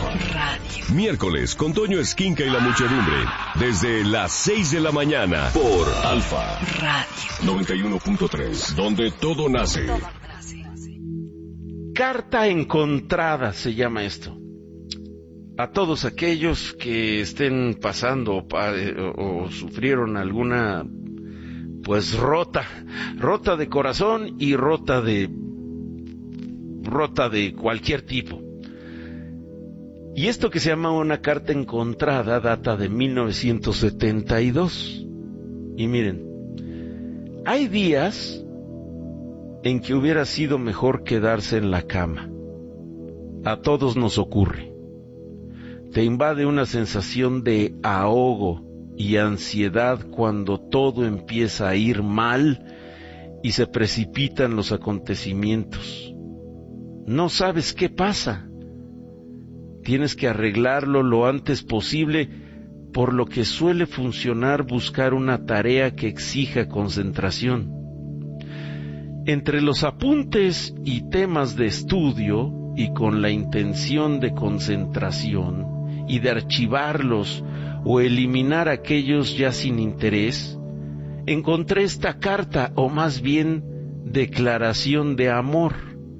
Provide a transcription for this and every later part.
Radio. Miércoles con Toño Esquinca y la muchedumbre. Desde las 6 de la mañana por Alfa Radio 91.3, donde todo nace. Carta encontrada se llama esto. A todos aquellos que estén pasando o sufrieron alguna pues rota de corazón y rota de cualquier tipo. Y esto que se llama una carta encontrada data de 1972. Y miren, hay días en que hubiera sido mejor quedarse en la cama. A todos nos ocurre. Te invade una sensación de ahogo y ansiedad cuando todo empieza a ir mal y se precipitan los acontecimientos. No sabes qué pasa. Tienes que arreglarlo lo antes posible, por lo que suele funcionar buscar una tarea que exija concentración. Entre los apuntes y temas de estudio, y con la intención de concentración y de archivarlos o eliminar aquellos ya sin interés, encontré esta carta, o más bien declaración de amor.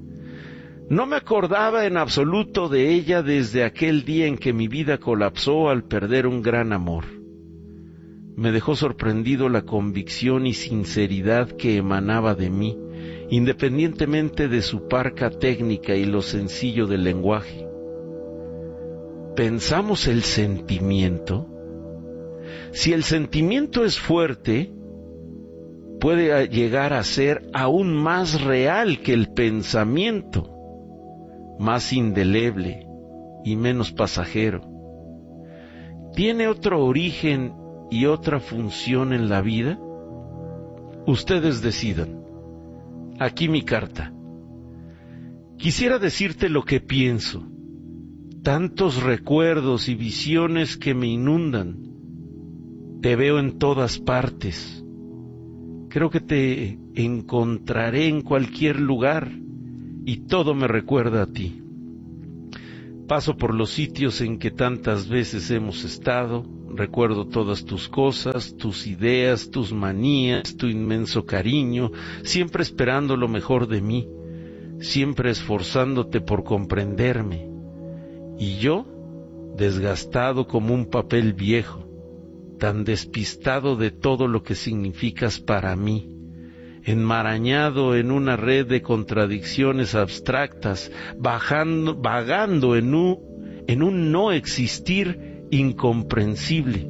No me acordaba en absoluto de ella desde aquel día en que mi vida colapsó al perder un gran amor. Me dejó sorprendido la convicción y sinceridad que emanaba de mí, independientemente de su parca técnica y lo sencillo del lenguaje. ¿Pensamos el sentimiento? Si el sentimiento es fuerte, puede llegar a ser aún más real que el pensamiento, más indeleble y menos pasajero. ¿Tiene otro origen y otra función en la vida? Ustedes decidan. Aquí mi carta. Quisiera decirte lo que pienso. Tantos recuerdos y visiones que me inundan. Te veo en todas partes. Creo que te encontraré en cualquier lugar y todo me recuerda a ti. Paso por los sitios en que tantas veces hemos estado. Recuerdo todas tus cosas, tus ideas, tus manías, tu inmenso cariño, siempre esperando lo mejor de mí, siempre esforzándote por comprenderme. Y yo, desgastado como un papel viejo, tan despistado de todo lo que significas para mí, enmarañado en una red de contradicciones abstractas, vagando en un no existir incomprensible.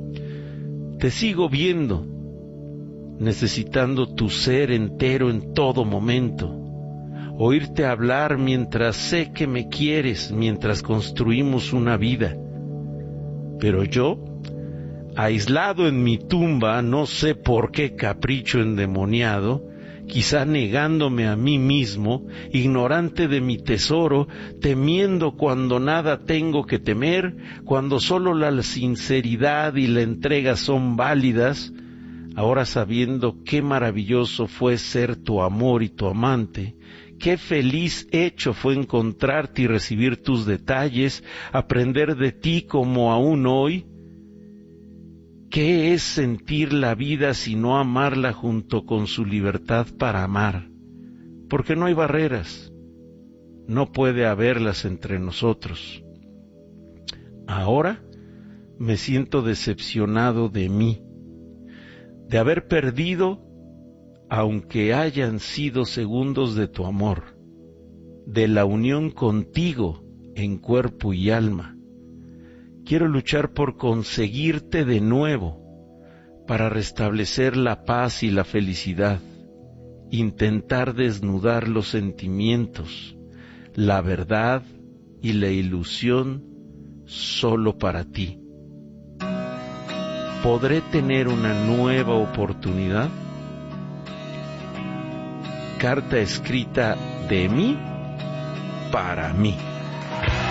Te sigo viendo, necesitando tu ser entero en todo momento, oírte hablar mientras sé que me quieres, mientras construimos una vida. Pero yo, aislado en mi tumba, no sé por qué capricho endemoniado, quizá negándome a mí mismo, ignorante de mi tesoro, temiendo cuando nada tengo que temer, cuando solo la sinceridad y la entrega son válidas, ahora sabiendo qué maravilloso fue ser tu amor y tu amante, qué feliz hecho fue encontrarte y recibir tus detalles, aprender de ti como aún hoy. ¿Qué es sentir la vida sino amarla junto con su libertad para amar? Porque no hay barreras, no puede haberlas entre nosotros. Ahora me siento decepcionado de mí, de haber perdido, aunque hayan sido segundos de tu amor, de la unión contigo en cuerpo y alma. Quiero luchar por conseguirte de nuevo, para restablecer la paz y la felicidad, intentar desnudar los sentimientos, la verdad y la ilusión solo para ti. ¿Podré tener una nueva oportunidad? Carta escrita de mí para mí.